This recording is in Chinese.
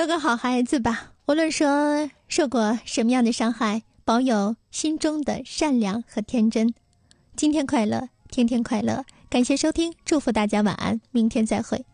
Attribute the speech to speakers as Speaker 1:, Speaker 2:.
Speaker 1: 做个好孩子吧，无论说受过什么样的伤害，保有心中的善良和天真。今天快乐，天天快乐。感谢收听，祝福大家晚安，明天再会。